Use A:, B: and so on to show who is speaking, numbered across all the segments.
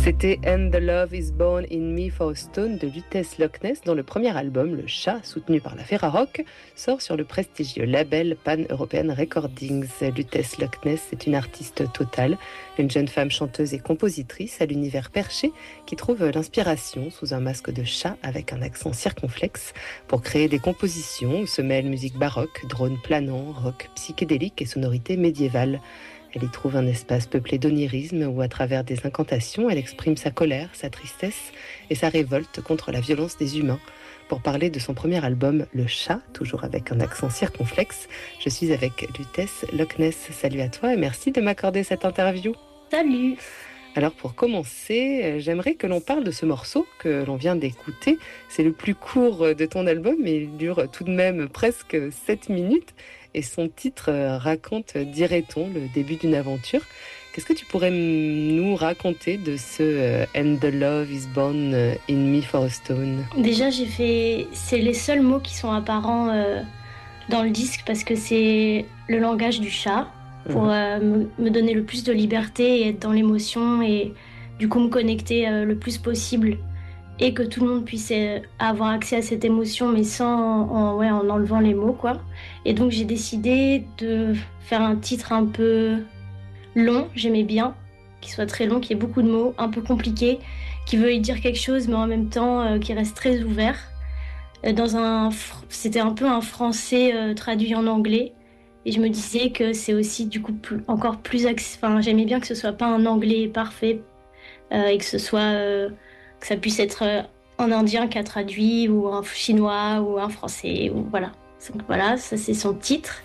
A: C'était And the Love is Born in Me Faustone de Lutèce Loch Ness, dont le premier album, Le Chat, soutenu par la Ferrarock, sort sur le prestigieux label Pan-European Recordings. Lutèce Loch Ness est une artiste totale, une jeune femme chanteuse et compositrice à l'univers perché qui trouve l'inspiration sous un masque de chat avec un accent circonflexe pour créer des compositions où se mêlent musique baroque, drone planant, rock psychédélique et sonorités médiévales. Elle y trouve un espace peuplé d'onirisme où, à travers des incantations, elle exprime sa colère, sa tristesse et sa révolte contre la violence des humains. Pour parler de son premier album, Le Chat, toujours avec un accent circonflexe, je suis avec Lutèce Loch Ness. Salut à toi et merci de m'accorder cette interview.
B: Salut!
A: Alors pour commencer, j'aimerais que l'on parle de ce morceau que l'on vient d'écouter. C'est le plus court de ton album, mais il dure tout de même presque 7 minutes. Et son titre raconte, dirait-on, le début d'une aventure. Qu'est-ce que tu pourrais nous raconter de ce And the Love is Born in Me Faustone ?
B: Déjà, c'est les seuls mots qui sont apparents dans le disque parce que c'est le langage du chat pour me donner le plus de liberté et être dans l'émotion et du coup me connecter le plus possible et que tout le monde puisse avoir accès à cette émotion mais en enlevant les mots quoi. Et donc j'ai décidé de faire un titre un peu long, j'aimais bien, qui soit très long, qui ait beaucoup de mots, un peu compliqué, qui veuille dire quelque chose mais en même temps qui reste très ouvert. C'était un peu un français traduit en anglais et je me disais que c'est aussi du coup encore plus j'aimais bien que ce soit pas un anglais parfait et que ça puisse être un indien qui a traduit ou un chinois ou un français ou voilà. Donc voilà, ça c'est son titre.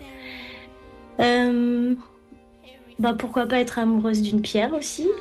B: Pourquoi pas être amoureuse d'une pierre aussi.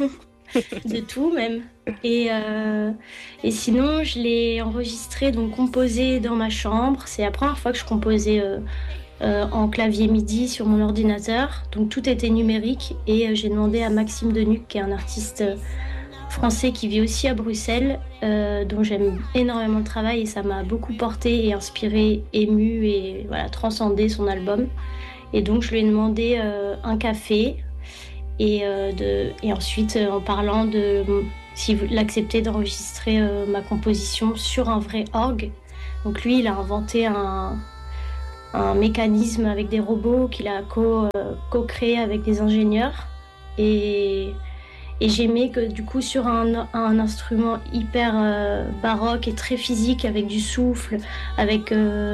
B: De tout même. Et sinon, je l'ai enregistré, donc composé dans ma chambre. C'est la première fois que je composais en clavier MIDI sur mon ordinateur. Donc tout était numérique et j'ai demandé à Maxime Denuc, qui est un artiste français qui vit aussi à Bruxelles, dont j'aime énormément le travail et ça m'a beaucoup porté et inspiré, ému et voilà, transcendé son album. Et donc je lui ai demandé un café et ensuite en parlant de s'il acceptait d'enregistrer ma composition sur un vrai orgue. Donc lui, il a inventé un mécanisme avec des robots qu'il a co-créé avec des ingénieurs et j'aimais que du coup sur un instrument hyper baroque et très physique avec du souffle, avec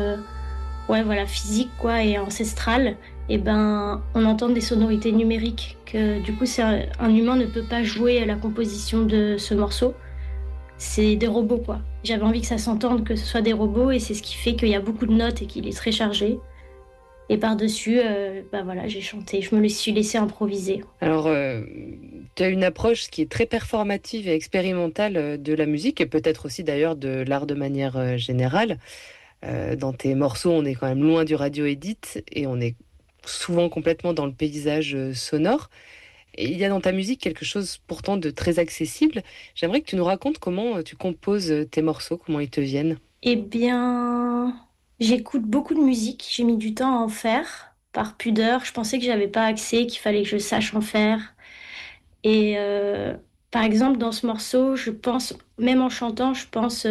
B: physique quoi et ancestral, et on entend des sonorités numériques que du coup un humain ne peut pas jouer à la composition de ce morceau. C'est des robots quoi. J'avais envie que ça s'entende, que ce soit des robots et c'est ce qui fait qu'il y a beaucoup de notes et qu'il est très chargé. Et par-dessus, j'ai chanté, je me suis laissée improviser.
A: Alors, tu as une approche qui est très performative et expérimentale de la musique, et peut-être aussi d'ailleurs de l'art de manière générale. Dans tes morceaux, on est quand même loin du radio-edit, et on est souvent complètement dans le paysage sonore. Et il y a dans ta musique quelque chose pourtant de très accessible. J'aimerais que tu nous racontes comment tu composes tes morceaux, comment ils te viennent.
B: Eh bien, j'écoute beaucoup de musique. J'ai mis du temps à en faire, par pudeur. Je pensais que j'avais pas accès, qu'il fallait que je sache en faire. Et par exemple, dans ce morceau, je pense, même en chantant, je pense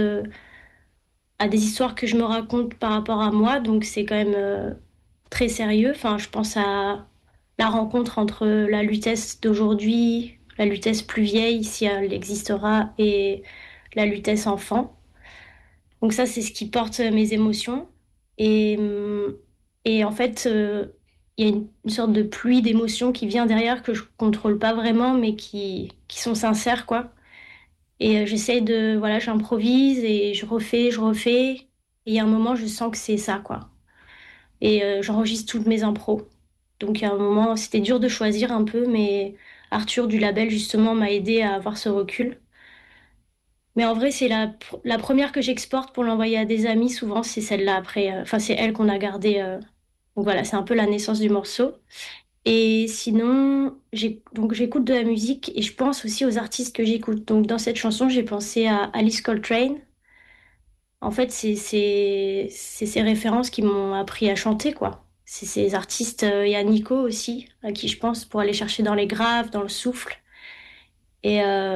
B: à des histoires que je me raconte par rapport à moi. Donc c'est quand même très sérieux. Enfin, je pense à la rencontre entre la Lutèce d'aujourd'hui, la Lutèce plus vieille, si elle existera, et la Lutèce enfant. Donc ça, c'est ce qui porte mes émotions. Et, en fait, il y a une sorte de pluie d'émotions qui vient derrière que je contrôle pas vraiment, mais qui sont sincères, quoi. Et j'improvise et je refais. Et il y a un moment, je sens que c'est ça, quoi. Et j'enregistre toutes mes impros. Donc il y a un moment, c'était dur de choisir un peu, mais Arthur du label, justement, m'a aidé à avoir ce recul. Mais en vrai, c'est la première que j'exporte pour l'envoyer à des amis. Souvent, c'est celle-là après. C'est elle qu'on a gardée. Donc voilà, c'est un peu la naissance du morceau. Et sinon, j'écoute de la musique et je pense aussi aux artistes que j'écoute. Donc dans cette chanson, j'ai pensé à Alice Coltrane. En fait, c'est ces références qui m'ont appris à chanter, quoi. C'est ces artistes, il y a Nico aussi, à qui je pense pour aller chercher dans les graves, dans le souffle. Et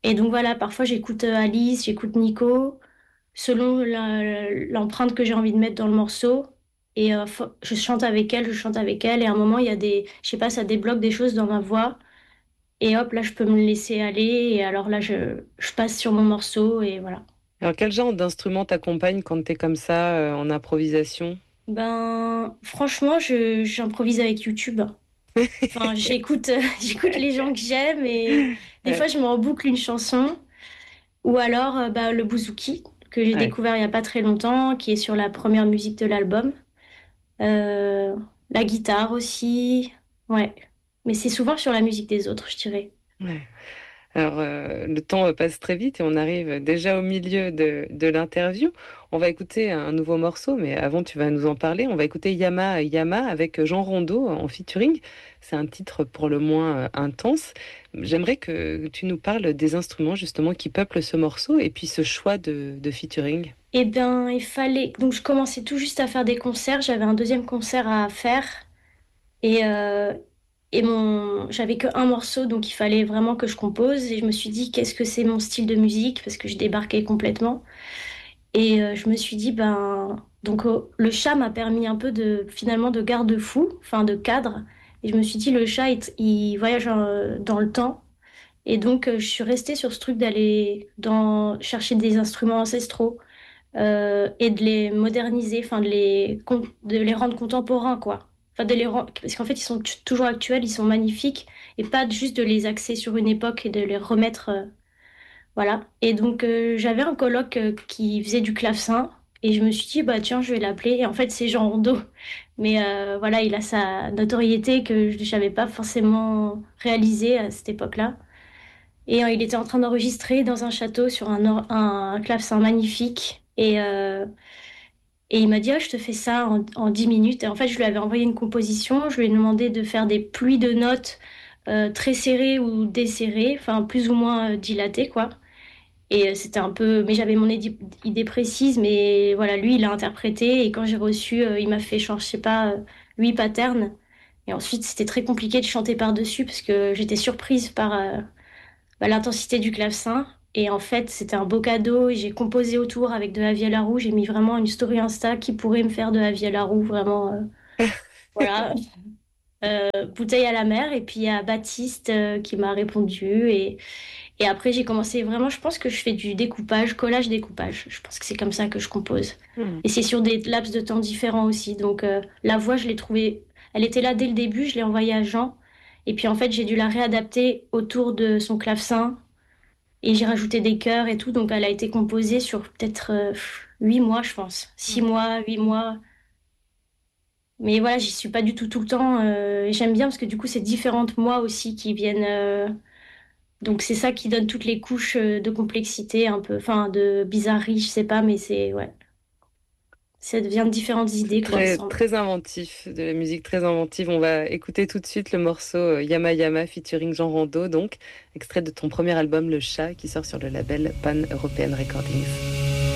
B: Et donc voilà, parfois j'écoute Alice, j'écoute Nico, selon l'empreinte que j'ai envie de mettre dans le morceau. Et je chante avec elle, je chante avec elle. Et à un moment, il y a je sais pas, ça débloque des choses dans ma voix. Et hop, là, je peux me laisser aller. Et alors là, je passe sur mon morceau et voilà.
A: Alors, quel genre d'instrument t'accompagne quand t'es comme ça, en improvisation?
B: Ben, franchement, j'improvise avec YouTube. Enfin, j'écoute, j'écoute les gens que j'aime et des
A: Ouais,
B: fois, je me reboucle une chanson. Ou alors, bah, le bouzouki, que j'ai
A: ouais,
B: découvert il y a pas très longtemps, qui est sur la première musique de l'album. Euh, la guitare aussi. Ouais. Mais c'est souvent sur la musique des autres, je dirais.
A: ouais. Alors, le temps passe très vite et on arrive déjà au milieu de l'interview. On va écouter un nouveau morceau, mais avant, tu vas nous en parler. On va écouter Yama Yama avec Jean Rondeau en featuring. C'est un titre pour le moins intense. J'aimerais que tu nous parles des instruments justement qui peuplent ce morceau et puis ce choix de featuring.
B: Eh bien, il fallait. Donc, je commençais tout juste à faire des concerts. J'avais un deuxième concert à faire. Et, j'avais que un morceau, donc il fallait vraiment que je compose. Et je me suis dit, qu'est-ce que c'est mon style de musique? Parce que je débarquais complètement. Et je me suis dit, ben, donc le chat m'a permis un peu finalement, de garde-fou, enfin de cadre. Et je me suis dit, le chat, il voyage dans le temps. Et donc, je suis restée sur ce truc d'aller chercher des instruments ancestraux et de les moderniser, enfin de les rendre contemporains, quoi. Enfin, parce qu'en fait, ils sont toujours actuels, ils sont magnifiques, et pas juste de les axer sur une époque et de les remettre. Voilà. Et donc, j'avais un coloc qui faisait du clavecin. Et je me suis dit, bah tiens, je vais l'appeler. Et en fait, c'est Jean Rondeau. Mais voilà, il a sa notoriété que je n'avais pas forcément réalisée à cette époque-là. Et il était en train d'enregistrer dans un château sur un clavecin magnifique. Et il m'a dit, oh, je te fais ça en 10 minutes. Et en fait, je lui avais envoyé une composition. Je lui ai demandé de faire des pluies de notes très serrées ou desserrées, enfin plus ou moins dilatées, quoi. Et c'était un peu, mais j'avais mon idée précise, mais voilà, lui, il a interprété. Et quand j'ai reçu, il m'a fait, genre, je sais pas, 8 patterns. Et ensuite, c'était très compliqué de chanter par-dessus parce que j'étais surprise par bah, l'intensité du clavecin. Et en fait, c'était un beau cadeau. Et j'ai composé autour avec de la viola rouge. J'ai mis vraiment une story Insta qui pourrait me faire de la viola rouge, vraiment. Voilà, bouteille à la mer. Et puis il y a Baptiste qui m'a répondu. Et après, j'ai commencé vraiment, je pense que je fais du découpage, collage-découpage. Je pense que c'est comme ça que je compose.
A: Hmm.
B: Et c'est sur des laps de temps différents aussi. Donc la voix, je l'ai trouvée, elle était là dès le début, je l'ai envoyée à Jean. Et puis en fait, j'ai dû la réadapter autour de son clavecin. Et j'ai rajouté des chœurs et tout. Donc elle a été composée sur peut-être 8 mois, je pense. 6 mois, 8 mois. Mais voilà, j'y suis pas du tout tout le temps. Et j'aime bien parce que du coup, c'est différentes moi aussi qui viennent. Donc c'est ça qui donne toutes les couches de complexité un peu, enfin de bizarrerie, je sais pas, mais c'est ouais, ça devient de différentes idées quoi
A: Très,
B: ensemble.
A: très inventif, de la musique très inventive. On va écouter tout de suite le morceau Yama Yama featuring Jean Rondeau, donc extrait de ton premier album Le Chat qui sort sur le label Pan European Recordings.